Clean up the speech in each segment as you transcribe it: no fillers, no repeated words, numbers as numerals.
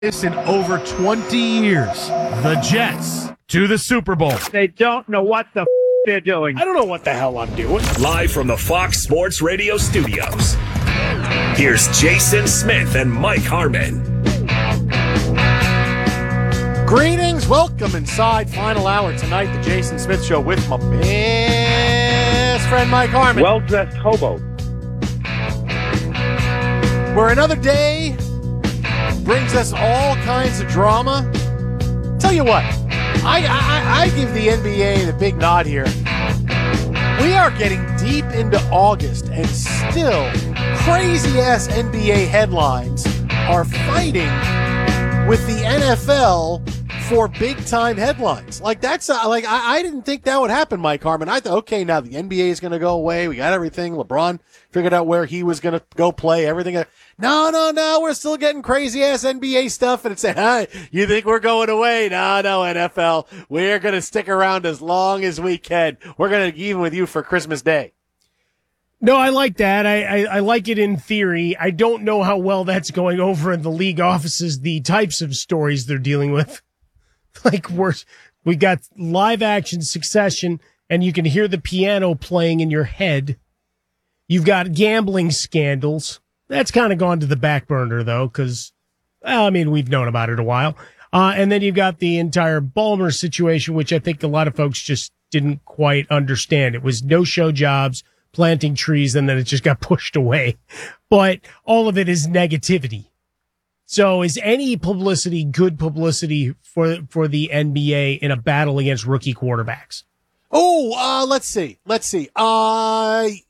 this in over 20 years. The Jets to the Super Bowl. They don't know what the they're doing. I don't know what the hell I'm doing. Live from the Fox Sports Radio studios, here's Jason Smith and Mike Harmon. Greetings, welcome inside final hour tonight, the Jason Smith Show with my best friend Mike Harmon. Well-dressed hobo. Where another day brings us all kinds of drama. Tell you what, I give the NBA the big nod here. We are getting deep into August and still crazy-ass NBA headlines are fighting with the NFL for big-time headlines. Like, that's I didn't think that would happen, Mike Harmon. I thought, okay, now the NBA is going to go away. We got everything. LeBron figured out where he was going to go play, everything. No, we're still getting crazy-ass NBA stuff. And it's saying, hey, you think we're going away? No, NFL. We're going to stick around as long as we can. We're going to even with you for Christmas Day. No, I like that. I like it in theory. I don't know how well that's going over in the league offices, the types of stories they're dealing with. Like we got live action Succession, and you can hear the piano playing in your head. You've got gambling scandals. That's kind of gone to the back burner, though, because, well, I mean, we've known about it a while. And then you've got the entire Ballmer situation, which I think a lot of folks just didn't quite understand. It was no-show jobs, planting trees, and then it just got pushed away. But all of it is negativity. So is any publicity good publicity for the NBA in a battle against rookie quarterbacks? Oh, let's see. And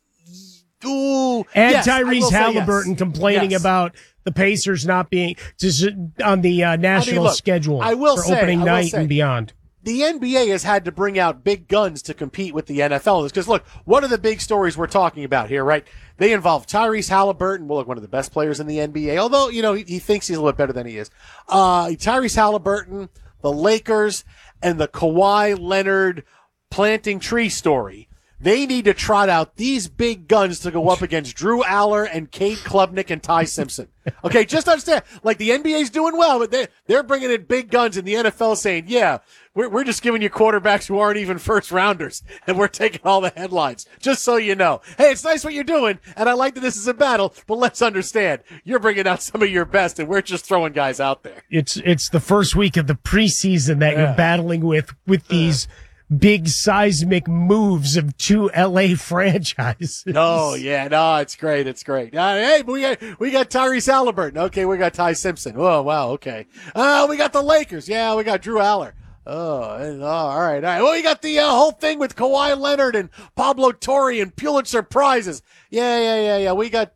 yes, Tyrese Halliburton yes. complaining about the Pacers not being on the national schedule for opening night and beyond. The NBA has had to bring out big guns to compete with the NFL. Because, look, one of the big stories we're talking about here, right? They involve Tyrese Halliburton, well, look, one of the best players in the NBA, although, you know, he thinks he's a little bit better than he is. Tyrese Halliburton, the Lakers, and the Kawhi Leonard planting tree story. They need to trot out these big guns to go up against Drew Aller and Cade Klubnik and Ty Simpson. Okay, just understand, like the NBA's doing well, but they're bringing in big guns, and the NFL saying, yeah, we're just giving you quarterbacks who aren't even first rounders, and we're taking all the headlines. Just so you know. Hey, it's nice what you're doing, and I like that this is a battle, but let's understand, you're bringing out some of your best, and we're just throwing guys out there. It's the first week of the preseason that you're battling with these big seismic moves of two LA franchises. Oh, yeah. No, it's great. It's great. Hey, we got Tyrese Halliburton. Okay, we got Ty Simpson. Oh, wow. Okay. We got the Lakers. Yeah, we got Drew Aller. Oh, all right. Well, we got the whole thing with Kawhi Leonard and Pablo Torre and Pulitzer Prizes. Yeah. We got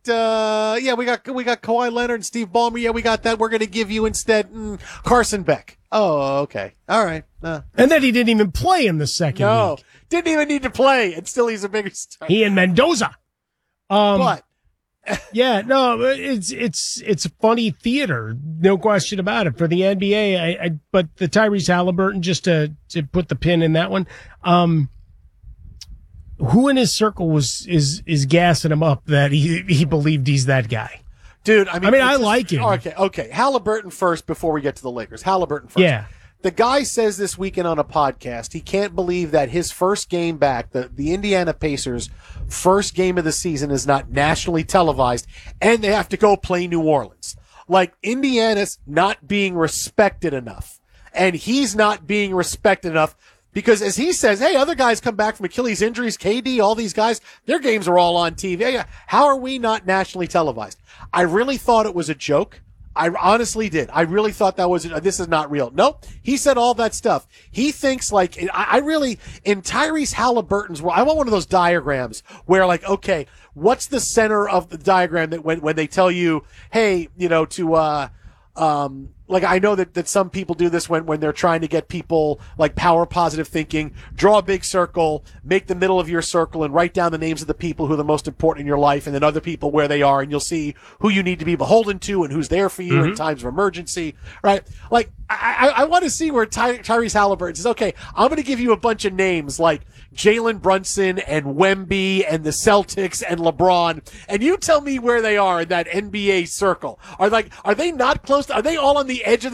Kawhi Leonard and Steve Ballmer. Yeah, we got that. We're going to give you instead Carson Beck. Oh, okay. All right. And then he didn't even play in the second week. Didn't even need to play, and still he's a bigger star. He and Mendoza. But yeah, no, it's funny theater, no question about it for the NBA. But the Tyrese Halliburton, just to put the pin in that one, who in his circle is gassing him up that he believed he's that guy? Dude, I like him. Okay. Halliburton first before we get to the Lakers. Halliburton first. Yeah. The guy says this weekend on a podcast he can't believe that his first game back, the Indiana Pacers' first game of the season, is not nationally televised, and they have to go play New Orleans. Like, Indiana's not being respected enough, and he's not being respected enough because, as he says, hey, other guys come back from Achilles injuries, KD, all these guys, their games are all on TV. How are we not nationally televised? I really thought it was a joke. I honestly did. I really thought this is not real. Nope. He said all that stuff. He thinks like, I really, in Tyrese Halliburton's world, I want one of those diagrams where like, okay, what's the center of the diagram that when they tell you, hey, you know, to, like I know that some people do this when they're trying to get people like power positive thinking, draw a big circle, make the middle of your circle and write down the names of the people who are the most important in your life and then other people where they are, and you'll see who you need to be beholden to and who's there for you in times of emergency, right? Like I want to see where Tyrese Halliburton says, okay, I'm going to give you a bunch of names like Jalen Brunson and Wemby and the Celtics and LeBron, and you tell me where they are in that NBA circle. Are they not close? Are they all on the edge of the